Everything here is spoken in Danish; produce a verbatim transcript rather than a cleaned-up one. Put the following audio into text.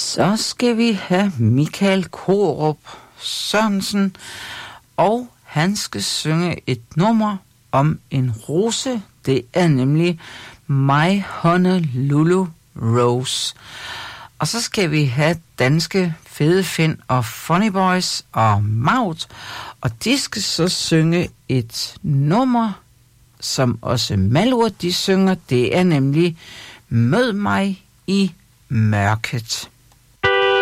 Så skal vi have Michael Korup Sørensen, og han skal synge et nummer om en rose. Det er nemlig My Honolulu Rose. Og så skal vi have danske Fede Finn og Funny Boys og Maud, og de skal så synge et nummer, som også Malurt de synger. Det er nemlig Mød mig i mørket.